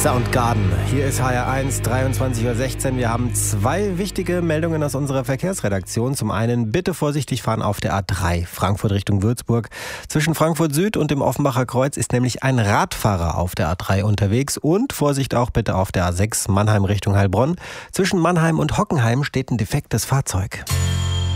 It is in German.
Soundgarden. Hier ist HR1, 23:16 Uhr. Wir haben zwei wichtige Meldungen aus unserer Verkehrsredaktion. Zum einen, bitte vorsichtig fahren auf der A3, Frankfurt Richtung Würzburg. Zwischen Frankfurt Süd und dem Offenbacher Kreuz ist nämlich ein Radfahrer auf der A3 unterwegs. Und Vorsicht auch bitte auf der A6, Mannheim Richtung Heilbronn. Zwischen Mannheim und Hockenheim steht ein defektes Fahrzeug.